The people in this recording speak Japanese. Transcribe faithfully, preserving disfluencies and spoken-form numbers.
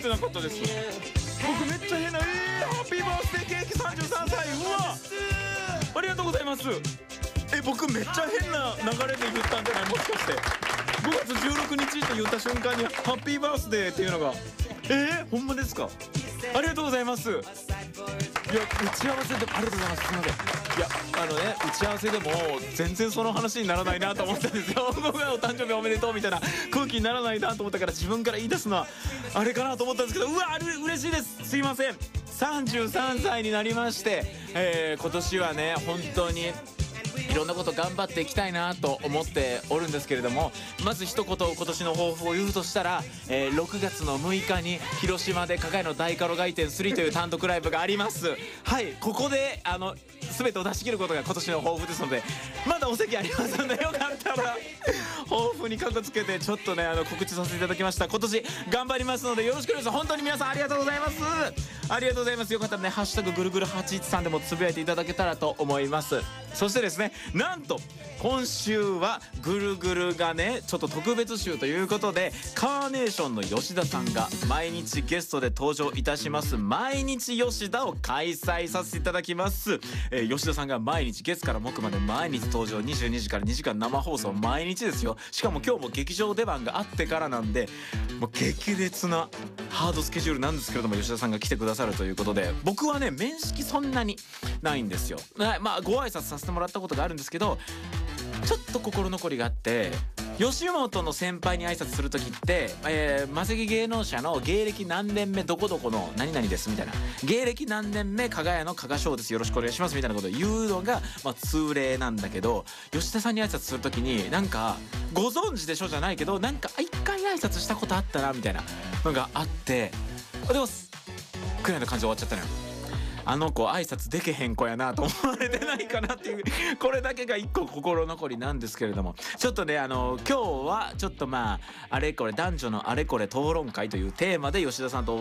てなかったです。僕めっちゃ変な、えー、ハッピーバースデーケーキさんじゅうさんさい、うわありがとうございます。え、僕めっちゃ変な流れで言ったんじゃない、もしかしてごがつじゅうろくにちって言った瞬間にハッピーバースデーっていうのが、えー、ほんまですか。ありがとうございます。いや、打ち合わせでありがとうございます。すいません。いや、あのね、打ち合わせでも全然その話にならないなと思ったんですよ。僕がお誕生日おめでとうみたいな空気にならないなと思ったから、自分から言い出すのはあれかなと思ったんですけど、うわ、う嬉しいです。すいません。さんじゅうさんさいになりまして、えー、今年はね本当にいろんなこと頑張っていきたいなと思っておるんですけれども、まず一言今年の抱負を言うとしたら、えー、ろくがつのむいかに広島で加賀屋の大カロ街店スリーという単独ライブがあります。はい、ここであの全てを出し切ることが今年の抱負ですので、まだお席ありますので、よかったら抱負にカッコつけてちょっとねあの告知させていただきました。今年頑張りますのでよろしくお願いします。本当に皆さんありがとうございます。ありがとうございます。よかったらね、ハッシュタグぐるぐるはちいちさんでもつぶやいていただけたらと思います。そしてですね、なんと今週はぐるぐるがねちょっと特別週ということで、カーネーションの吉田さんが毎日ゲストで登場いたします毎日吉田を開催させていただきます。えー、吉田さんが毎日月から木まで毎日登場、にじゅうにじからにじかん生放送毎日ですよ。しかも今日も劇場出番があってからなんで、もう激烈なハードスケジュールなんですけれども、吉田さんが来てくださるということで、僕はね面識そんなにないんですよ。まあご挨拶させてもらったことがあるんですけど、ちょっと心残りがあって、吉本の先輩に挨拶する時って、えー、マセキ芸能社の芸歴何年目どこどこの何々ですみたいな、芸歴何年目加賀屋の加賀翔ですよろしくお願いしますみたいなことを言うのが、まあ、通例なんだけど、吉田さんに挨拶する時になんかご存知でしょじゃないけど、なんか一回挨拶したことあったなみたいなのがあって、でもくらいの感じで終わっちゃったのよ。あの子挨拶でけへん子やなと思われてないかなっていう、これだけが一個心残りなんですけれども、ちょっとねあの今日はちょっとまああれこれ男女のあれこれ討論会というテーマで吉田さんと